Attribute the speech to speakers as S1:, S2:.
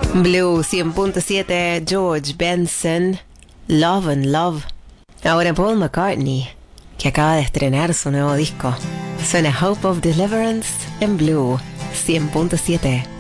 S1: Blue 100.7, George Benson, Love and Love. Ahora Paul McCartney, que acaba de estrenar su nuevo disco. Suena Hope of Deliverance en Blue 100.7.